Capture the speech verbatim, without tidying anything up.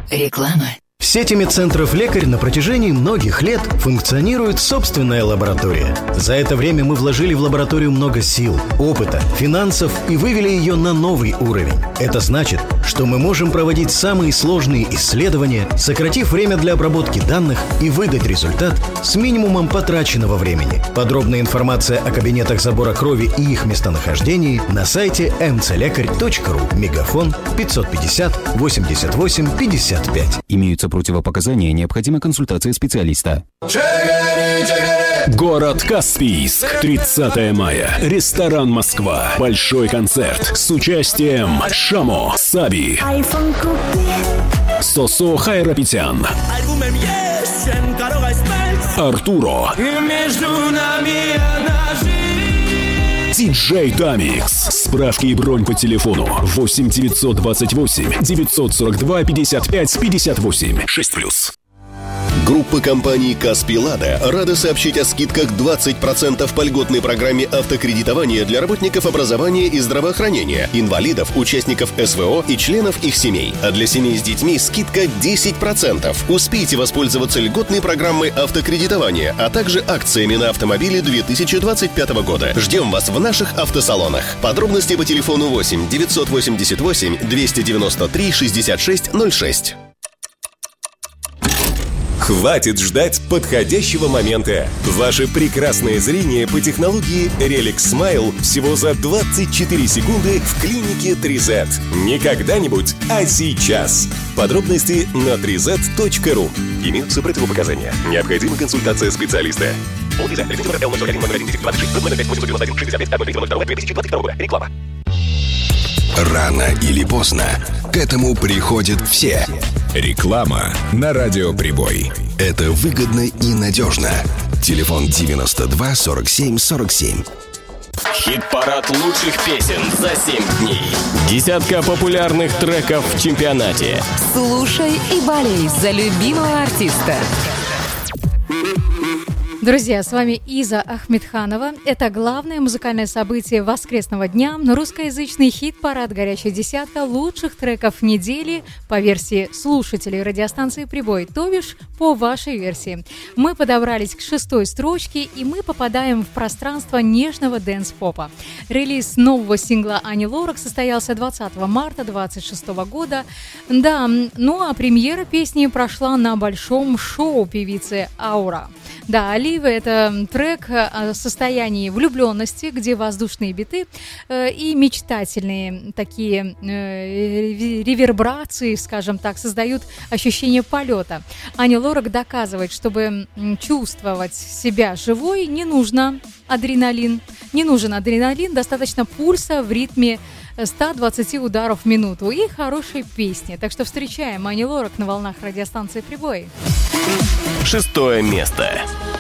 Реклама. В сети медцентров «Лекарь» на протяжении многих лет функционирует собственная лаборатория. За это время мы вложили в лабораторию много сил, опыта, финансов и вывели ее на новый уровень. Это значит, что мы можем проводить самые сложные исследования, сократив время для обработки данных и выдать результат с минимумом потраченного времени. Подробная информация о кабинетах забора крови и их местонахождении на сайте эм цэ лекарь точка ру. Мегафон пятьсот пятьдесят восемьдесят восемь пятьдесят пять. Имеются противопоказания, необходима консультация специалиста. Город Каспийск. тридцатое мая. Ресторан «Москва». Большой концерт с участием Шамо, Саби, Сосо Хайрапетян, Артуро, диджей Дамикс. Справки и бронь по телефону восемь девятьсот двадцать восемь девятьсот сорок два пятьдесят пять пятьдесят восемь шесть плюс. Группа компаний «Каспий Лада» рада сообщить о скидках двадцать процентов по льготной программе автокредитования для работников образования и здравоохранения, инвалидов, участников эс вэ о и членов их семей. А для семей с детьми скидка десять процентов. Успейте воспользоваться льготной программой автокредитования, а также акциями на автомобили две тысячи двадцать пятого года. Ждем вас в наших автосалонах. Подробности по телефону восемь девятьсот восемьдесят восемь двести девяносто три шестьдесят шесть ноль шесть. Хватит ждать подходящего момента. Ваше прекрасное зрение по технологии Relic Smile всего за двадцать четыре секунды в клинике три зет. Не когда-нибудь, а сейчас. Подробности на три зет точка ру. Имеются противопоказания. Необходима консультация специалиста. Реклама. Рано или поздно к этому приходят все. Реклама на Радио Прибой. Это выгодно и надежно. Телефон девяносто два сорок семь сорок семь. Хит-парад лучших песен за семь дней. Десятка популярных треков в чемпионате. Слушай и болей за любимого артиста. Друзья, с вами Иза Ахмедханова. Это главное музыкальное событие воскресного дня. Русскоязычный хит-парад «Горячая десятка» лучших треков недели по версии слушателей радиостанции «Прибой», то бишь по вашей версии. Мы подобрались к шестой строчке, и мы попадаем в пространство нежного дэнс-попа. Релиз нового сингла Ани Лорак состоялся двадцатого марта две тысячи двадцать шестого года. Да, ну а премьера песни прошла на большом шоу певицы Аура. Да, «Олива» — это трек о состоянии влюбленности, где воздушные биты э, и мечтательные такие э, ревербрации, скажем так, создают ощущение полета. Аня Лорак доказывает, чтобы чувствовать себя живой, не нужно адреналин. Не нужен адреналин, достаточно пульса в ритме сто двадцать ударов в минуту и хорошей песни. Так что встречаем Ани Лорак на волнах радиостанции «Прибой». Шестое место.